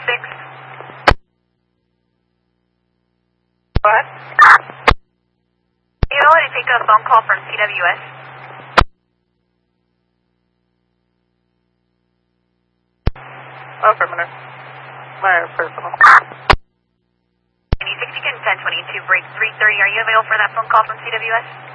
What? You know, to take a phone call from CWS. Affirmative. My personal. 60 1022 break 330. Are you available for that phone call from CWS?